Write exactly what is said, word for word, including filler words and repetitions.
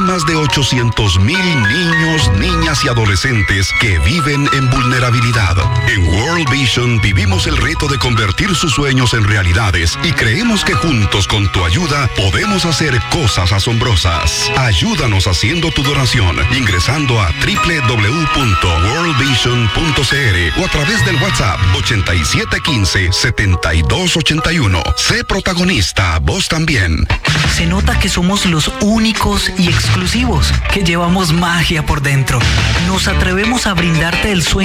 más de ochocientos mil niños, niñas y adolescentes que viven en vulnerabilidad. En World Vision vivimos el reto de convertir sus sueños en realidades y creemos que juntos con tu ayuda podemos hacer cosas asombrosas. Ayúdanos haciendo tu donación ingresando a doble u doble u doble u punto world vision punto c r o a través del WhatsApp ochenta y siete quince, setenta y dos ochenta y uno. Sé protagonista, vos también. Se nota que somos los únicos y exclusivos, que llevamos magia por dentro. Nos atrevemos a brindarte el sueño